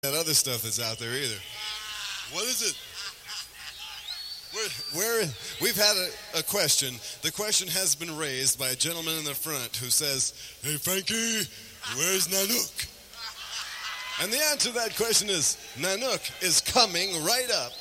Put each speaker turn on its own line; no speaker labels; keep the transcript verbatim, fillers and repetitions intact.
that other stuff that's out there either. What is it? We're, we're, we've had a, a question. The question has been raised by a gentleman in the front who says, "Hey, Frankie, where's Nanook?" And the answer to that question is, Nanook is coming right up